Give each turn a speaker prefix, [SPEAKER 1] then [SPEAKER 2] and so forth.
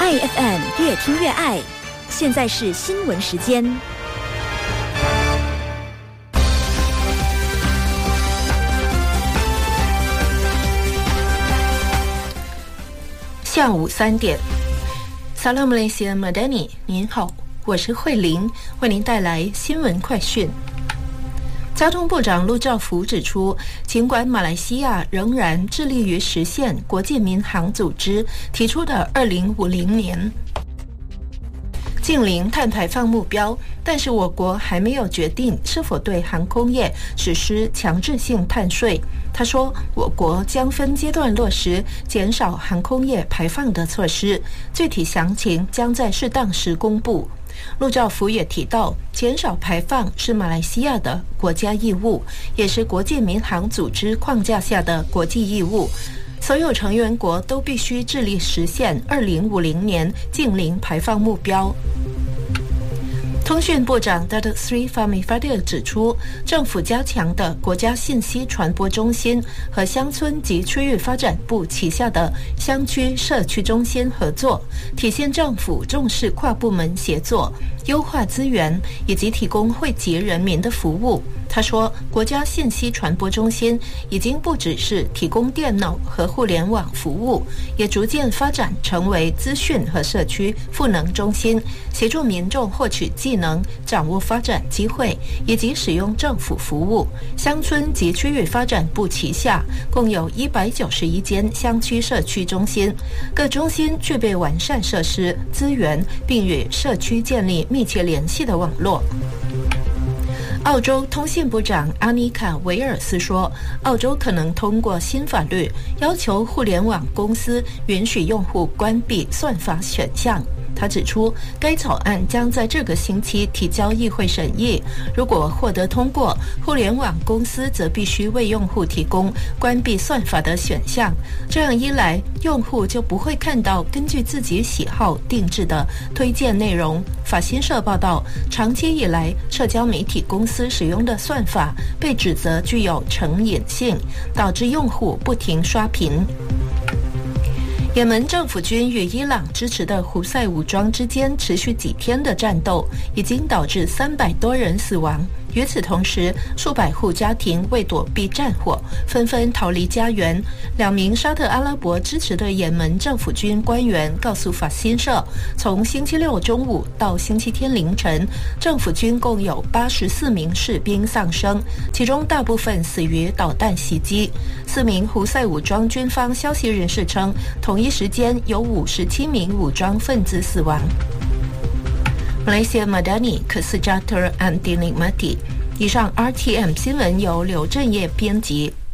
[SPEAKER 1] 爱 FM 越听越爱，现在是新闻时间。
[SPEAKER 2] 下午3点 Salam Malaysia Madani， 您好，我是慧玲，为您带来新闻快讯。交通部长陆兆福指出，尽管马来西亚仍然致力于实现国际民航组织提出的2050年净零碳排放目标，但是我国还没有决定是否对航空业实施强制性碳税。他说，我国将分阶段落实减少航空业排放的措施，具体详情将在适当时公布。陆兆福也提到，减少排放是马来西亚的国家义务，也是国际民航组织框架下的国际义务。所有成员国都必须致力实现2050年净零排放目标。通讯部长 Datuk Seri Fahmi Fadil 指出，政府加强的国家信息传播中心和乡村及区域发展部旗下的乡区社区中心合作，体现政府重视跨部门协作，优化资源以及提供惠及人民的服务。他说，国家信息传播中心已经不只是提供电脑和互联网服务，也逐渐发展成为资讯和社区赋能中心，协助民众获取技能、掌握发展机会以及使用政府服务。乡村及区域发展部旗下共有191间乡区社区中心，各中心具备完善设施、资源，并与社区建立密切联系的网络。澳洲通信部长阿妮卡·维尔斯说，澳洲可能通过新法律，要求互联网公司允许用户关闭算法选项。他指出，该草案将在这个星期提交议会审议，如果获得通过，互联网公司则必须为用户提供关闭算法的选项，这样一来，用户就不会看到根据自己喜好定制的推荐内容。法新社报道，长期以来，社交媒体公司使用的算法被指责具有成瘾性，导致用户不停刷屏。也门政府军与伊朗支持的胡塞武装之间持续几天的战斗，已经导致300多人死亡。与此同时，数百户家庭为躲避战火，纷纷逃离家园。2名沙特阿拉伯支持的也门政府军官员告诉法新社，从星期六中午到星期天凌晨，政府军共有84名士兵丧生，其中大部分死于导弹袭击。4名胡塞武装军方消息人士称，同一时间有57名武装分子死亡。Malaysia Madani Kesejahteraan Dinikmati。以上 RTM 新闻由刘振业编辑。